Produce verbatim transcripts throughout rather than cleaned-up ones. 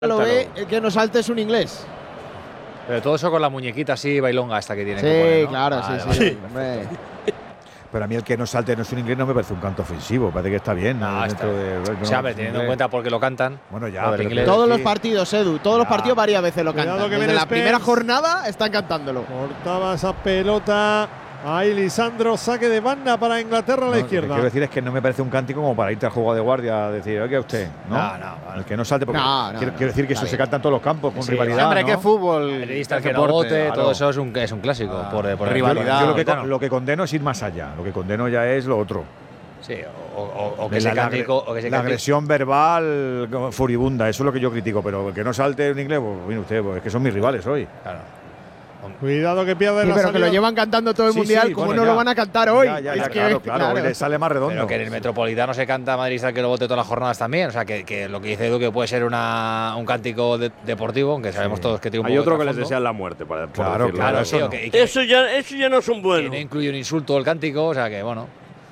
lo ve, el que no salte es un inglés. Pero todo eso con la muñequita así bailonga esta que tiene. Sí, que poner, ¿no? claro, Vale, sí, vale. sí. Hombre. Pero a mí el que no salte no es un inglés no me parece un canto ofensivo, parece que está bien. No, dentro está. de, bueno, Sí, hombre, teniendo en inglés. cuenta porque lo cantan. Bueno, ya, lo del pero inglés. Todos sí. los partidos, Edu, todos los Ya. partidos varias veces lo Cuidado cantan. que Desde viene la Spence. primera jornada están cantándolo. Cortaba esa pelota. Ahí Lisandro, saque de banda para Inglaterra a la No, izquierda. Lo que quiero decir es que no me parece un cántico como para irte al juego de guardia a decir, oiga usted, ¿no? No, no, vale. El que no salte, porque No, no, quiero, no, quiero decir que está eso se bien. canta en todos los campos, con Sí, rivalidad. Hombre, ¿no? qué fútbol. Periodista qué que no deporte. vote, claro. todo eso es un, es un clásico. Ah, por, por rivalidad. Yo lo que, Claro. lo que condeno es ir más allá. Lo que condeno ya es lo otro. Sí, o, o- o que La- ese la, cántico. O que ese la cántico- agresión verbal como furibunda, eso es lo que yo critico. Pero el que no salte un inglés, pues mire usted, pues es que son mis rivales hoy. Claro. Cuidado que pierde Sí, la pero que salida. lo llevan cantando todo el Sí, mundial, sí, ¿cómo bueno, no ya. lo van a cantar hoy? Ya, ya, ya, Es que, claro, claro, claro. hoy le sale más redondo. Pero que en el Metropolitano se canta madridista que lo vote todas las jornadas también. O sea, que, que lo que dice Edu que puede ser una, un cántico de- deportivo, aunque sabemos Sí. todos que tiene un Hay poco otro de que les trasfondo. desean la muerte, por, por Claro, decirlo. claro, Claro, eso tío, no. que, y que- Eso ya, eso ya no son que buenos. no incluye un insulto el cántico, o sea que bueno.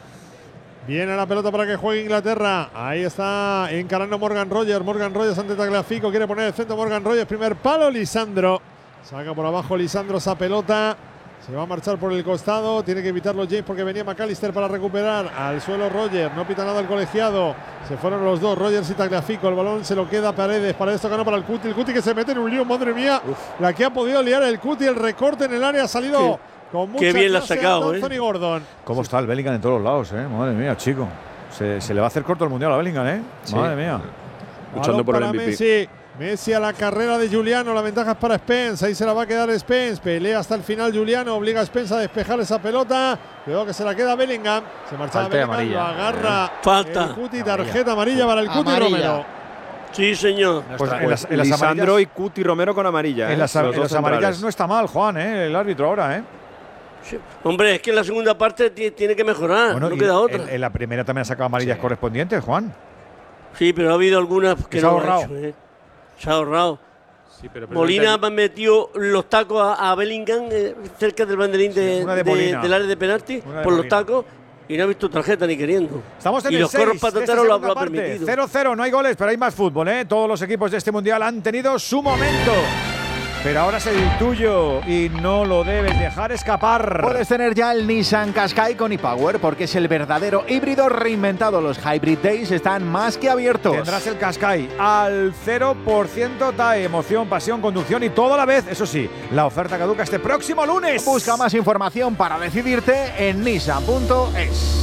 Viene la pelota para que juegue Inglaterra. Ahí está encarando Morgan Rogers. Morgan Rogers ante Tagliafico. Quiere poner el centro Morgan Rogers. Primer palo, Lisandro. Saca por abajo Lisandro esa pelota. Se va a marchar por el costado. Tiene que evitarlo James porque venía McAllister para recuperar. Al suelo Rogers. No pita nada el colegiado. Se fueron los dos, Rogers y Tagliafico. El balón se lo queda a Paredes. Paredes tocando para el Cuti. El Cuti que se mete en un lío. Madre mía. La que ha podido liar el Cuti. El recorte en el área ha salido Sí. con mucha Qué bien la ha clase sacado, Anthony ¿eh? Gordon. ¿Cómo está el Bellingham en todos los lados, eh? Madre mía, chico. Se, se le va a hacer corto el mundial a Bellingham, ¿eh? Sí. Madre mía. Luchando Balón por el para M V P. Messi. Messi a la carrera de Juliano. La ventaja es para Spence. Ahí se la va a quedar Spence. Pelea hasta el final Juliano. Obliga a Spence a despejar esa pelota. Cuidado que se la queda Bellingham. Se marcha Falta de Bellingham. amarilla. Lo agarra. Falta. El Cuti. Tarjeta amarilla para el Cuti Amarilla. Romero. Sí, señor. Pues en las, en las Lisandro amarillas, y Cuti Romero con amarilla. en ¿eh? las, Los en dos las amarillas centrales. no está mal, Juan, ¿eh? El árbitro ahora, ¿eh? Sí. Hombre, es que en la segunda parte ti- tiene que mejorar. Bueno, no y queda otra. En, en la primera también ha sacado amarillas Sí. correspondientes, Juan. Sí, pero ha habido algunas que Se ha no lo ahorrado. ha hecho, ¿eh? Se ha ahorrado. Sí, pero- pero Molina el- metió los tacos a, a Bellingham eh, cerca del banderín de, Sí, una de de- Molina. del área de penalti Una de por los Molina. tacos y no ha visto tarjeta ni queriendo. Estamos en y el los corros seis de esta patateros lo, segunda lo ha parte. permitido. cero cero, no hay goles, pero hay más fútbol, ¿eh? Todos los equipos de este mundial han tenido su momento. Pero ahora es el tuyo y no lo debes dejar escapar. Puedes tener ya el Nissan Qashqai con ePower porque es el verdadero híbrido reinventado. Los Hybrid Days están más que abiertos. Tendrás el Qashqai al cero por ciento T A E. Emoción, pasión, conducción y todo a la vez. Eso sí, la oferta caduca este próximo lunes. Busca más información para decidirte en nissan punto es.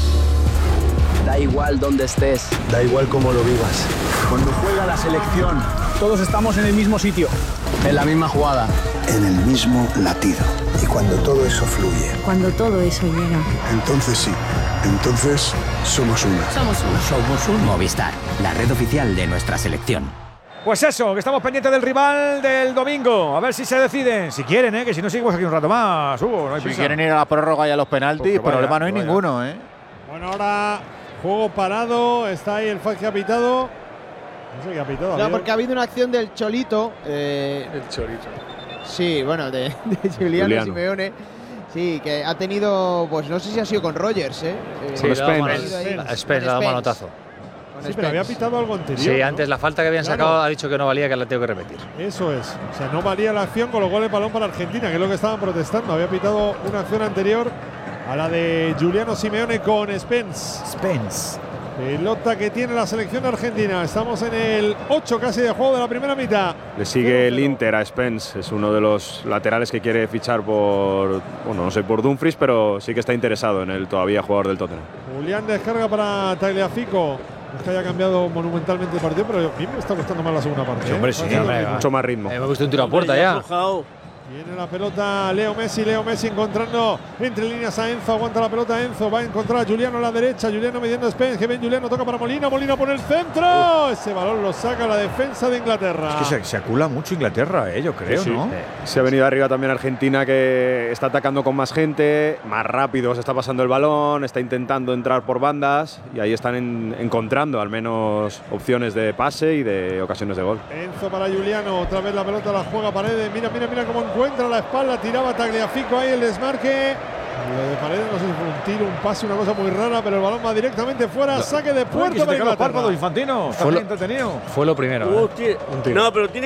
Da igual dónde estés, da igual cómo lo vivas. Cuando juega la selección, todos estamos en el mismo sitio, en la misma jugada, en el mismo latido. Y cuando todo eso fluye, Cuando todo eso llega. entonces sí, entonces somos uno. Somos uno. somos un Movistar, la red oficial de nuestra selección. Pues eso, que estamos pendientes del rival del domingo. A ver si se deciden. Si quieren, ¿eh? Que si no, seguimos aquí un rato más. Hugo, no hay Si prisa. quieren ir a la prórroga y a los penaltis, Pues que vaya, problema no hay que vaya. ninguno, ¿eh? Bueno, ahora juego parado. Está ahí el F A que ha pitado. No sé qué ha pitado. No, había- porque ha habido una acción del Cholito. eh, El chorizo. sí, bueno, de, de Juliano, Juliano. Simeone. Sí, que ha tenido, pues no sé si ha sido con Rogers, ¿eh? Eh, Sí, Con le ha dado Spence. mano- ha ido ahí. a Spence le ha dado Con manotazo. Con Sí, pero había Spence. pitado algo anterior. Sí, ¿no? antes la falta que habían Claro. sacado ha dicho que no valía, que la tengo que repetir. Eso es. O sea, no valía la acción con los goles balón para Argentina, que es lo que estaban protestando. Había pitado una acción anterior a la de Juliano Simeone con Spence. Spence. Pelota que tiene la selección argentina. Estamos en el ocho casi de juego de la primera mitad. Le sigue el Inter a Spence, es uno de los laterales que quiere fichar por, bueno, no sé por Dumfries, pero sí que está interesado en el todavía jugador del Tottenham. Julián descarga para Tagliafico. No es que haya cambiado monumentalmente el partido, pero a mí me está gustando más la segunda parte. Sí, ¿eh? hombre, sí, Parece hombre, lo mismo. Mucho más ritmo. Eh, me gusta un tiro a puerta Hombre, ya. ha aflojado. Viene la pelota Leo Messi, Leo Messi encontrando entre líneas a Enzo, aguanta la pelota Enzo, va a encontrar a Juliano a la derecha, Juliano midiendo Spence, que bien Juliano toca para Molina, Molina pone el centro, ese balón lo saca la defensa de Inglaterra. Es que se, se acula mucho Inglaterra, eh, yo creo, Sí, sí. ¿no? Se ha venido arriba también Argentina, que está atacando con más gente, más rápido se está pasando el balón, está intentando entrar por bandas y ahí están en- encontrando al menos opciones de pase y de ocasiones de gol. Enzo para Juliano, otra vez la pelota la juega Paredes, mira, mira, mira cómo encuentra la espalda, tiraba Tagliafico ahí el desmarque. Lo de Paredes no sé si fue un tiro, un pase, una cosa muy rara, pero el balón va directamente fuera. Saque de puerta para los Inglaterra. párpados, Infantino. Está Fue muy lo- entretenido. Fue lo primero. ¿eh? Hostia. Un tiro. No, pero tiene